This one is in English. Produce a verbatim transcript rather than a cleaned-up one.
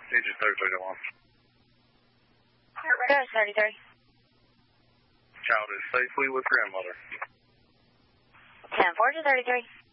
Agent thirty-three to one. There's thirty-three. Child is safely with grandmother. ten four to thirty-three.